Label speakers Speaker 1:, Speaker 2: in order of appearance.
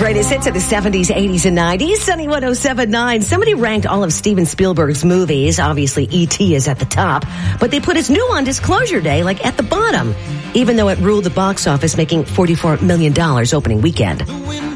Speaker 1: Greatest hits of the 70s, 80s, and 90s. Sunny 107.9. Somebody ranked all of Steven Spielberg's movies. Obviously, E.T. is at the top. But they put his new one, Disclosure Day, like at the bottom, even though it ruled the box office, making $44 million opening weekend.